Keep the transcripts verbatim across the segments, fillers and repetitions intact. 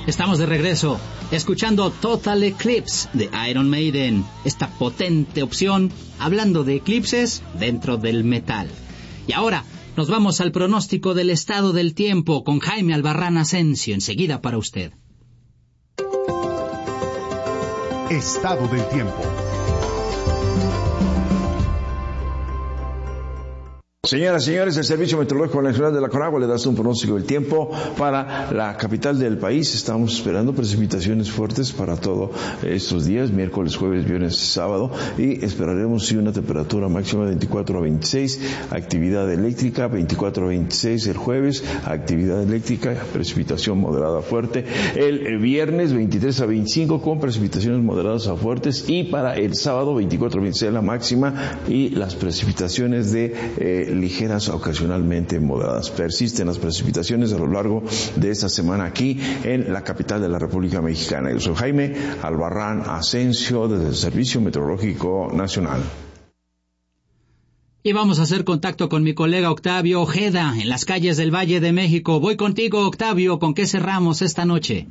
Estamos de regreso, escuchando Total Eclipse de Iron Maiden, esta potente opción, hablando de eclipses dentro del metal. Y ahora nos vamos al pronóstico del estado del tiempo con Jaime Albarrán Asensio, enseguida para usted. Estado del tiempo. Señoras y señores, el Servicio Meteorológico Nacional de la Conagua le da un pronóstico del tiempo para la capital del país. Estamos esperando precipitaciones fuertes para todos estos días, miércoles, jueves, viernes, sábado, y esperaremos sí, una temperatura máxima de veinticuatro a veintiséis, actividad eléctrica veinticuatro a veintiséis el jueves, actividad eléctrica, precipitación moderada a fuerte, el viernes veintitrés a veinticinco con precipitaciones moderadas a fuertes, y para el sábado veinticuatro a veintiséis la máxima, y las precipitaciones de eh, ligeras ocasionalmente moderadas. Persisten las precipitaciones a lo largo de esta semana aquí en la capital de la República Mexicana. Yo soy Jaime Albarrán Asensio desde el Servicio Meteorológico Nacional. Y vamos a hacer contacto con mi colega Octavio Ojeda en las calles del Valle de México. Voy contigo, Octavio. ¿Con qué cerramos esta noche?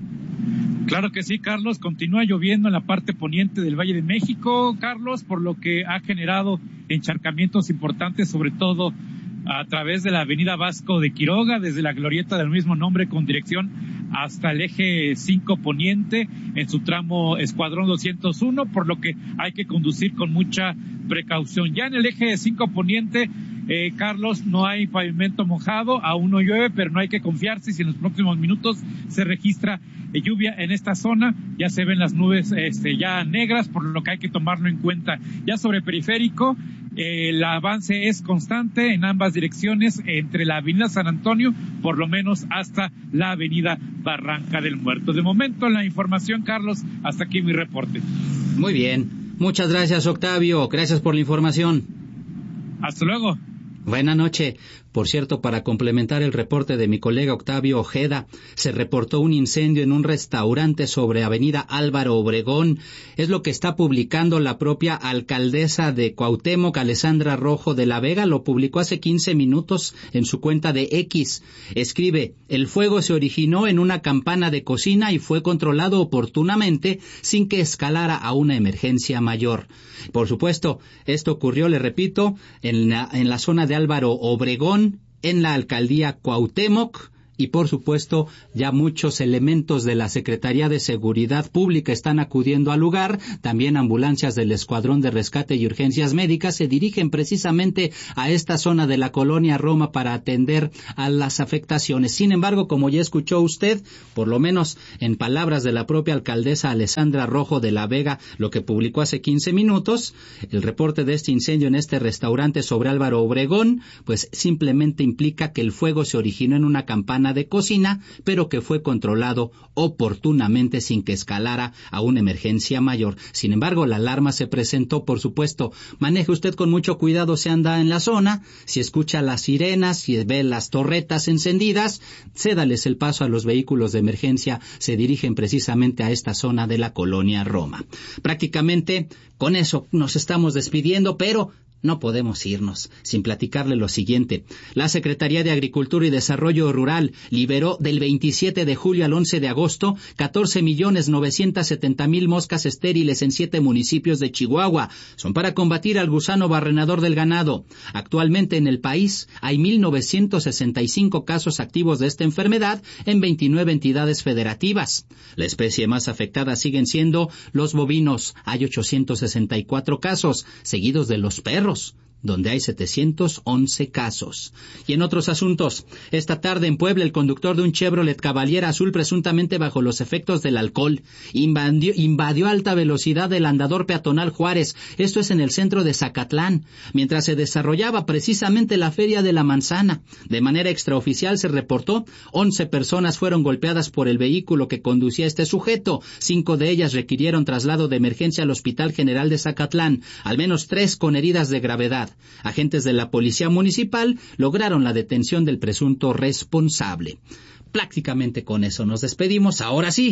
Claro que sí, Carlos. Continúa lloviendo en la parte poniente del Valle de México, Carlos, por lo que ha generado encharcamientos importantes, sobre todo a través de la avenida Vasco de Quiroga, desde la glorieta del mismo nombre con dirección hasta el eje cinco poniente en su tramo Escuadrón doscientos uno, por lo que hay que conducir con mucha precaución. Ya en el eje cinco poniente, eh, Carlos, no hay pavimento mojado, aún no llueve, pero no hay que confiarse si en los próximos minutos se registra eh, lluvia en esta zona. Ya se ven las nubes este, ya negras, por lo que hay que tomarlo en cuenta. Ya sobre periférico, eh, el avance es constante en ambas direcciones, entre la avenida San Antonio, por lo menos hasta la avenida Barranca del Muerto. De momento, la información, Carlos, hasta aquí mi reporte. Muy bien. Muchas gracias, Octavio. Gracias por la información. Hasta luego. Buenas noches. Por cierto, para complementar el reporte de mi colega Octavio Ojeda, se reportó un incendio en un restaurante sobre Avenida Álvaro Obregón. Es lo que está publicando la propia alcaldesa de Cuauhtémoc, Alessandra Rojo de la Vega. Lo publicó hace quince minutos en su cuenta de X. Escribe: el fuego se originó en una campana de cocina y fue controlado oportunamente sin que escalara a una emergencia mayor. Por supuesto, esto ocurrió, le repito, en la, en la zona de Álvaro Obregón, en la alcaldía Cuauhtémoc, y por supuesto ya muchos elementos de la Secretaría de Seguridad Pública están acudiendo al lugar. También ambulancias del Escuadrón de Rescate y Urgencias Médicas se dirigen precisamente a esta zona de la colonia Roma para atender a las afectaciones. Sin embargo, como ya escuchó usted, por lo menos en palabras de la propia alcaldesa Alessandra Rojo de la Vega, lo que publicó hace quince minutos, el reporte de este incendio en este restaurante sobre Álvaro Obregón, pues simplemente implica que el fuego se originó en una campana de cocina, pero que fue controlado oportunamente sin que escalara a una emergencia mayor. Sin embargo, la alarma se presentó, por supuesto. Maneje usted con mucho cuidado si anda en la zona, si escucha las sirenas, si ve las torretas encendidas, cédales el paso a los vehículos de emergencia, se dirigen precisamente a esta zona de la colonia Roma. Prácticamente con eso nos estamos despidiendo, pero no podemos irnos sin platicarle lo siguiente. La Secretaría de Agricultura y Desarrollo Rural liberó del veintisiete de julio al once de agosto catorce millones novecientos setenta mil moscas estériles en siete municipios de Chihuahua. Son para combatir al gusano barrenador del ganado. Actualmente en el país hay mil novecientos sesenta y cinco casos activos de esta enfermedad en veintinueve entidades federativas. La especie más afectada siguen siendo los bovinos. Hay ochocientos sesenta y cuatro casos, seguidos de los perros, donde hay setecientos once casos. Y en otros asuntos, esta tarde en Puebla, el conductor de un Chevrolet Cavalier azul, presuntamente bajo los efectos del alcohol, invadió, invadió a alta velocidad el andador peatonal Juárez, esto es en el centro de Zacatlán, mientras se desarrollaba precisamente la Feria de la Manzana. De manera extraoficial se reportó, once personas fueron golpeadas por el vehículo que conducía este sujeto, cinco de ellas requirieron traslado de emergencia al Hospital General de Zacatlán, al menos tres con heridas de gravedad. Agentes de la Policía Municipal lograron la detención del presunto responsable. Prácticamente con eso nos despedimos. Ahora sí,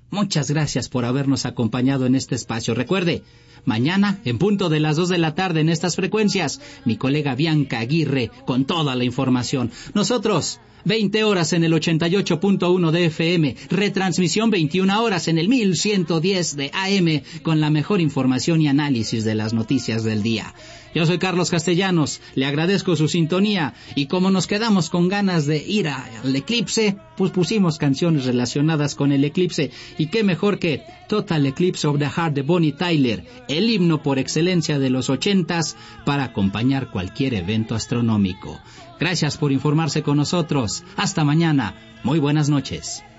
Muchas gracias por habernos acompañado en este espacio. Recuerde, mañana, en punto de las dos de la tarde en estas frecuencias, mi colega Bianca Aguirre con toda la información. Nosotros, veinte horas en el ochenta y ocho punto uno de F M, retransmisión veintiuna horas en el mil ciento diez de A M, con la mejor información y análisis de las noticias del día. Yo soy Carlos Castellanos, le agradezco su sintonía, y como nos quedamos con ganas de ir a, al eclipse, pues pusimos canciones relacionadas con el eclipse, y qué mejor que Total Eclipse of the Heart de Bonnie Tyler, el himno por excelencia de los ochentas, para acompañar cualquier evento astronómico. Gracias por informarse con nosotros. Hasta mañana. Muy buenas noches.